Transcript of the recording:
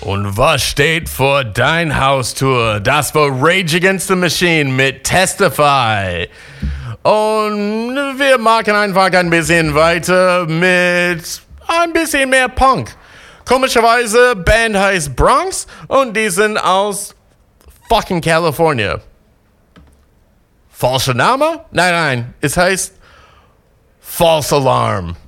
Und was steht vor dein Haustür? Das war Rage Against the Machine mit Testify. Und wir machen einfach ein bisschen weiter mit ein bisschen mehr Punk. Komischerweise, Band heißt Bronx und die sind aus fucking California. Falscher Name? Nein, es heißt False Alarm.